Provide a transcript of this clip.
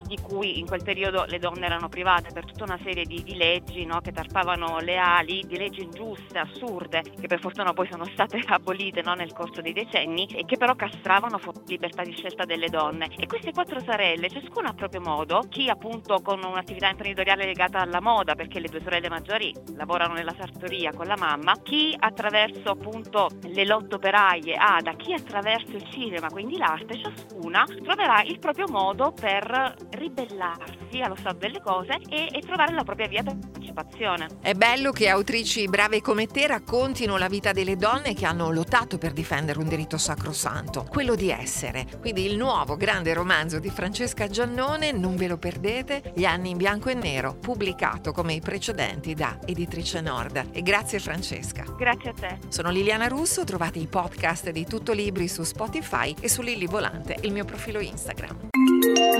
di cui in quel periodo le donne erano private per tutta una serie di leggi, no, che tarpavano le ali, di leggi ingiuste, assurde, che per fortuna poi sono state abolite, no, nel corso dei decenni, e che però castravano la libertà di scelta delle donne. E queste 4 sorelle, ciascuna a proprio modo, chi appunto con un'attività imprenditoriale legata alla moda, perché le 2 sorelle maggiori lavorano nella sartoria con la mamma, chi attraverso appunto le lotte operaie, Ada, chi attraverso il cinema, quindi l'arte, ciascuna troverà il proprio modo per ribellarsi allo stato delle cose e trovare la propria via d'emancipazione. È bello che autrici brave come te raccontino la vita delle donne che hanno lottato per difendere un diritto sacrosanto, quello di essere. Quindi il nuovo grande romanzo di Francesca Giannone, non ve lo perdete, Gli anni in bianco e nero, pubblicato come i precedenti da Editrice Nord. E grazie Francesca. Grazie a te. Sono Liliana Russo, trovate i podcast di Tutto Libri su Spotify e su Lilli Volante, il mio profilo Instagram.